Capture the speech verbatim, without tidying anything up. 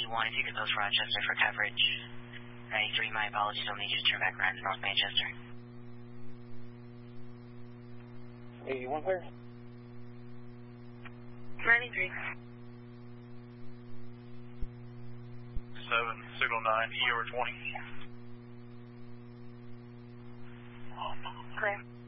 ninety-one, if you could post Rochester for coverage. ninety-three, my apologies, I'll need you to turn back around to North Manchester. eighty-one, clear. ninety-three. seven, signal nine, E over twenty. Clear.